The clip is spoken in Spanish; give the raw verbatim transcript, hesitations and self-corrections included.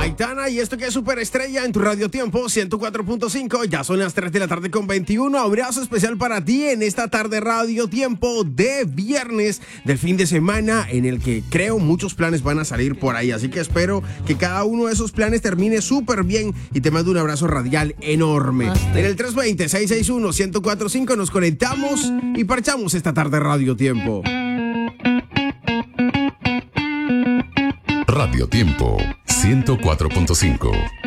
Aitana, y esto que es Superestrella en tu Radio Tiempo ciento cuatro punto cinco. Ya son las tres de la tarde con veintiuno. Abrazo especial para ti en esta tarde Radio Tiempo de viernes del fin de semana, en el que creo muchos planes van a salir por ahí. Así que espero que cada uno de esos planes termine súper bien y te mando un abrazo radial enorme. En el tres dos cero, seis seis uno, uno cero cuatro cinco nos conectamos y parchamos esta tarde Radio Tiempo. Radio Tiempo ciento cuatro punto cinco.